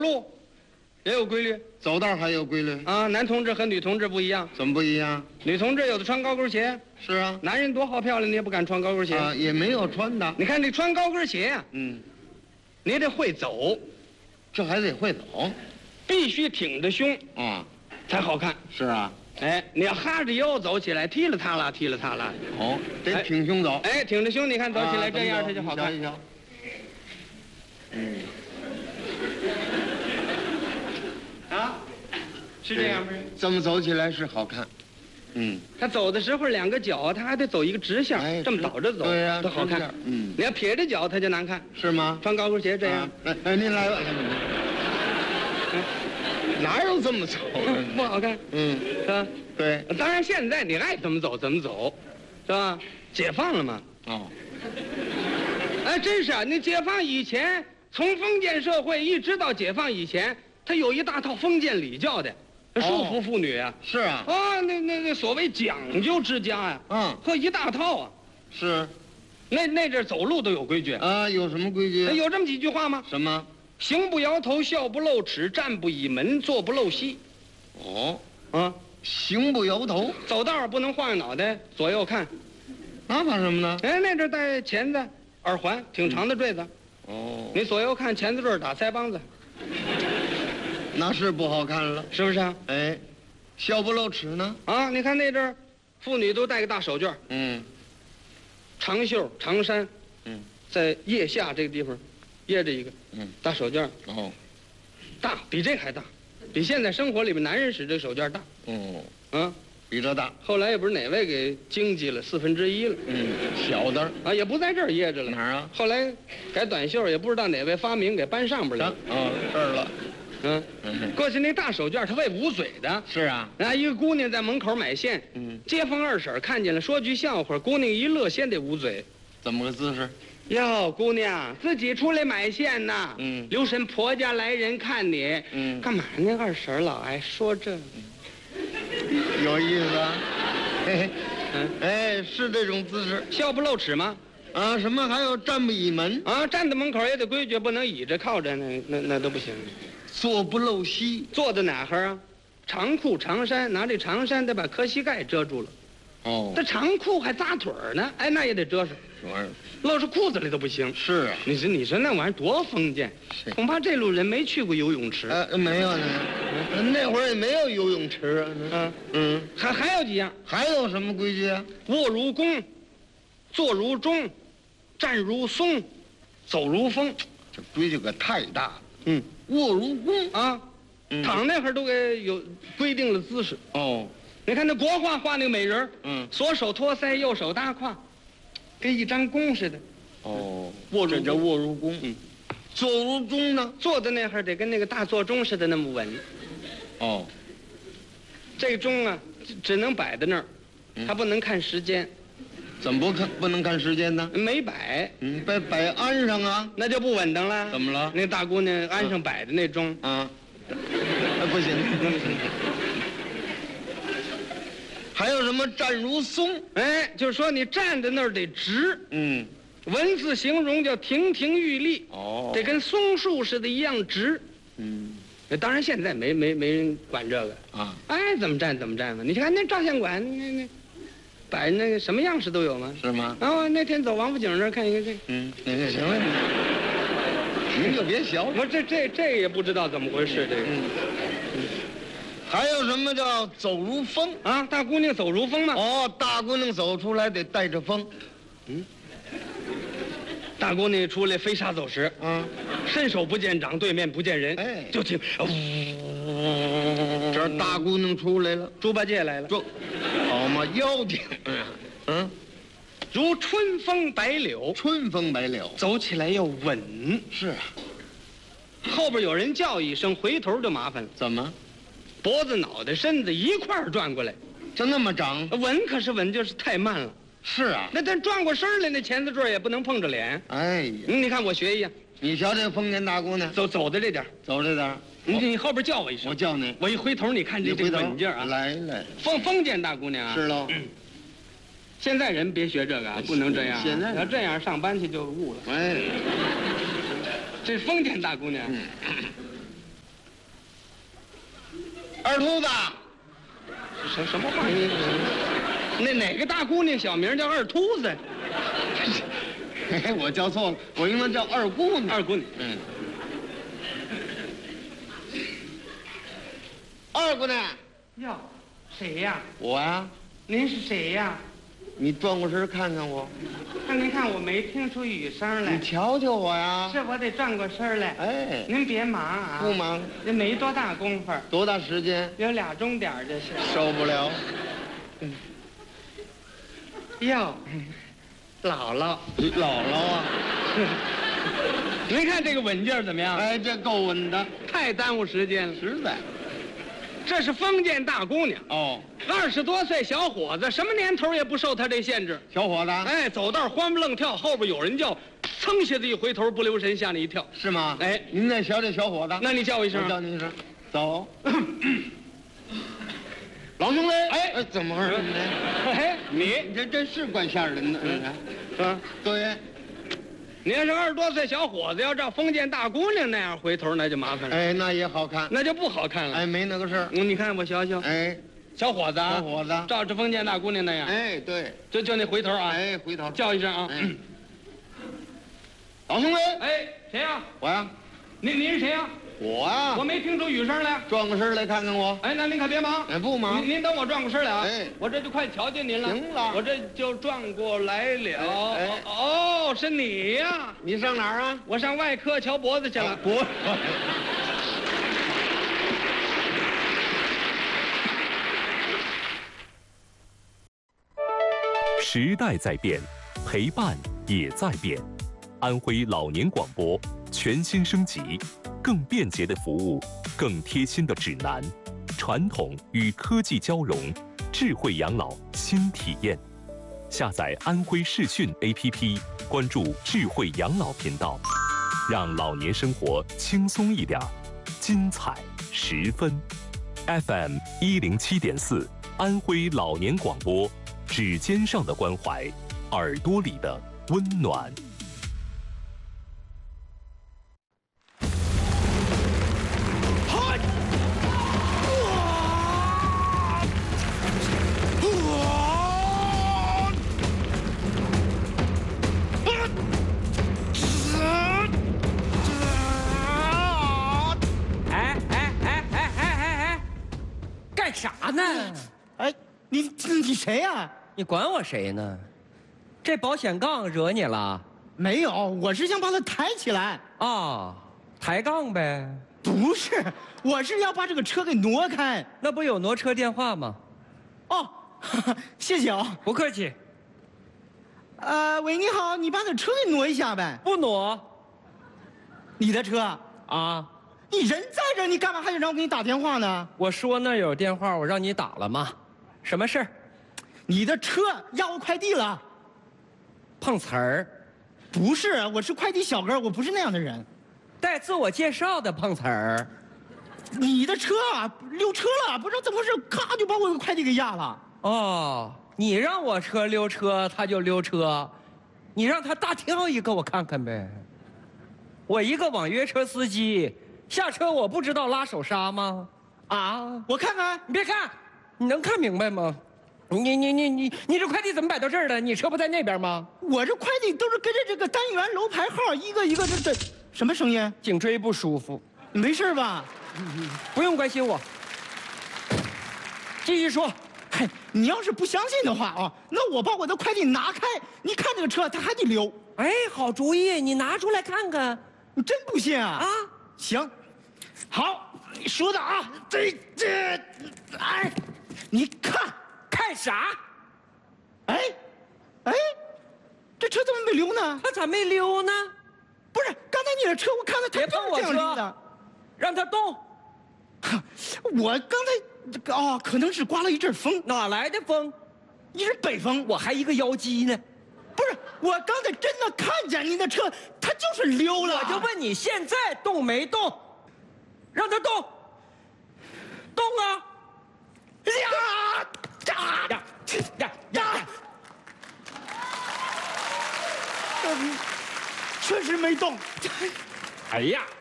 路也有规律， 走道还有规律啊。男同志和女同志不一样， 怎么不一样？ 女同志有的穿高跟鞋， 是啊， 男人多好漂亮，你也不敢穿高跟鞋啊，也没有穿的。 你看你穿高跟鞋啊，你得会走， 这还得会走， 必须挺着胸啊， 才好看。 是啊， 哎，你要哈着腰走起来，踢了踏啦，踢了踏啦。 哦，得挺胸走。 哎，挺着胸，你看走起来这样，它就好看。 瞧一瞧， 啊，是这样不是？ 这么走起来是好看。 他走的时候两个脚他还得走一个直线，这么倒着走， 对呀， 都好看。你要撇着脚，他就难看， 是吗？ 穿高跟鞋这样， 您来吧。哪有这么走？ 不好看。是吧？ 对。 当然，现在你爱怎么走怎么走，是吧？解放了嘛。 哦。 哎，真是啊！你解放以前，从封建社会一直到解放以前，他有一大套封建礼教的，束缚妇女啊。 是啊。 啊，那所谓讲究之家呀，和一大套啊。 是。 那阵走路都有规矩啊？有什么规矩？ 有这么几句话吗？ 什么？ 行不摇头，笑不露齿，站不倚门，坐不露膝。 哦。 啊， 行不摇头， 走道不能晃着脑袋左右看。 那怕什么呢？ 哎，那阵戴钳子。耳环挺长的坠子，你左右看钳子坠打腮帮子， 那是不好看了， 是不是啊？ 哎，笑不露齿呢？ 啊，你看那阵儿，妇女都戴个大手绢，长袖长衫，在腋下这个地方，掖着一个，大手绢，大比这还大，比现在生活里面男人使这手绢大，比这大。后来也不是哪位给经济了1/4了， 小的啊，也不在这儿掖着了。 哪儿啊？ 后来改短袖，也不知道哪位发明给搬上边来了。 这儿了。 过去那大手绢它为捂嘴的。 是啊。 一个姑娘在门口买线，街坊二婶看见了，说句笑话，姑娘一乐，先得捂嘴。 怎么个姿势？ 哟，姑娘自己出来买线呐。留神婆家来人看你。干嘛呢？二婶老爱说这。 有意思啊，哎，是这种姿势， 笑不露齿吗？ 啊，什么还有站不倚门啊？站在门口也得规矩，不能倚着靠着，那都不行。 坐不露膝， 坐在哪儿啊？长裤长衫，拿这长衫得把磕膝盖遮住了。这长裤还扎腿儿呢，哎，那也得遮上。露着裤子里都不行。是啊，你说那玩意儿多封建，恐怕这路人没去过游泳池。 没有呢，那会儿也没有游泳池啊。 还有几样， 还有什么规矩啊？ 卧如弓，坐如钟，站如松，走如风。 这规矩可太大了。卧如弓啊，躺那会儿都给有规定了姿势。你看那国画画那个美人，左手托腮，右手搭胯，跟一张弓似的。 卧这叫卧如弓。坐如钟呢？ 坐的那会儿得跟那个大座钟似的那么稳。这钟啊，只能摆在那儿，它不能看时间。 怎么不能看时间呢？ 没摆。 摆安上啊， 那就不稳当了。 怎么了？ 那大姑娘安上摆的那钟啊，不行，那不行。还有什么站如松？哎， 就是说你站在那儿得直。文字形容叫亭亭玉立。得跟松树似的一样直。当然现在没人管这个啊。爱怎么站怎么站吧。你看那照相馆，那摆那个什么样式都有吗？ 是吗？ 那天走王府井那儿看一个这。 那个行了，您就别学了。 我这也不知道怎么回事这个。 还有什么叫走如风啊？大姑娘走如风吗？ 大姑娘走出来得带着风。 大姑娘出来飞沙走石，伸手不见掌，对面不见人，就听这大姑娘出来了， 猪八戒来了， 好嘛，腰挺， 如春风白柳， 春风白柳， 走起来要稳。 是啊， 后边有人叫一声，回头就麻烦了。 怎么？ 脖子、脑袋、身子一块儿转过来， 就那么长？ 稳可是稳，就是太慢了。 是啊， 那转过身来，那钳子坠也不能碰着脸。 哎呀， 你看我学一样， 你瞧这丰年大姑娘， 走的这点， 走这点。 你后边叫我一声， 我叫你， 我一回头，你看这稳劲儿啊！ 来， 封建大姑娘啊， 是喽。 现在人别学这个啊，不能这样。 现在要这样上班去就误了。 哎， 这封建大姑娘， 二秃子。 什么话？那哪个大姑娘小名叫二秃子？ 我叫错了，我应该叫二姑娘。 二姑娘， 二姑娘。 哟，谁呀？ 我呀。 您是谁呀？ 你转过身看看我。 您看我没听出雨声来。 你瞧瞧我呀。 是我得转过身来。 哎， 您别忙啊。 不忙。 这没多大功夫。 多大时间？ 有2钟点就是。 受不了。 哟，姥姥。 姥姥啊。 您看这个稳劲儿怎么样？ 哎，这够稳的。 太耽误时间了， 实在。 这是封建大姑娘哦 ，20多岁小伙子，什么年头也不受她这限制。 小伙子， 哎，走道欢不愣跳，后边有人叫，噌一下子一回头，不留神吓你一跳。 是吗？ 哎， 您再瞧这小伙子， 那你叫我一声， 我叫您一声，走。老兄弟，哎，怎么回事？ 哎， 你这是怪吓人的，是吧？对。 你要是20多岁小伙子，要照封建大姑娘那样回头，那就麻烦了。 哎，那也好看， 那就不好看了。 哎，没那个事儿。 你看我瞧瞧， 哎， 小伙子啊， 小伙子， 照着封建大姑娘那样。 哎，对， 就那回头啊， 哎，回头叫一声啊。 老兄弟， 哎，谁呀？ 我呀。 您是谁呀？ 我呀。 我没听出雨声来。 转过身来看看我。 哎，那您可别忙。 哎，不忙。 您等我转过身来啊。 哎， 我这就快瞧见您了。 行了， 我这就转过来了。 哎， 哦，是你呀？ 你上哪儿啊？ 我上外科瞧脖子去了。 脖子。 时代在变，陪伴也在变。安徽老年广播全新升级，更便捷的服务，更贴心的指南，传统与科技交融，智慧养老新体验。下载安徽视讯 APP， 关注智慧养老频道，让老年生活轻松一点，精彩十分。FM 107.4，安徽老年广播，指尖上的关怀，耳朵里的温暖。 啥呢？ 哎，你谁呀？ 你管我谁呢？这保险杠惹你了？ 没有，我是想把它抬起来。 啊，抬杠呗？ 不是，我是要把这个车给挪开。 那不有挪车电话吗？ 哦，谢谢啊。 不客气。 喂，你好，你把这车给挪一下呗。 不挪。 你的车啊？ 你人在这，你干嘛还得让我给你打电话呢？ 我说那有电话，我让你打了吗？什么事儿？ 你的车压我快递了。 碰瓷儿？ 不是，我是快递小哥，我不是那样的人。 带自我介绍的碰瓷儿。 你的车啊，溜车了，不知道怎么回事，咔就把我的快递给压了。 哦，你让我车溜车，他就溜车，你让他大跳一个我看看呗。我一个网约车司机。下车我不知道拉手刹吗？啊！ 我看看， 你别看，你能看明白吗？你这快递怎么摆到这儿了？你车不在那边吗？ 我这快递都是跟着这个单元楼牌号一个一个这什么声音？ 颈椎不舒服， 你没事吧？ 不用关心我。继续说。 嘿，你要是不相信的话啊，那我把我的快递拿开，你看这个车它还得溜。 哎，好主意，你拿出来看看。 你真不信啊？ 啊， 行。好，你说的啊，哎，你看啥？ 哎，这车怎么没溜呢？ 它咋没溜呢？ 不是，刚才你的车我看到它别碰我车，让它动。 我刚才可能是刮了一阵风。 哪来的风？ 一阵北风。 我还一个妖姬呢。 不是，我刚才真的看见你的车，它就是溜了。 我就问你现在动没动？让它动，动啊！ 确实没动。 哎呀，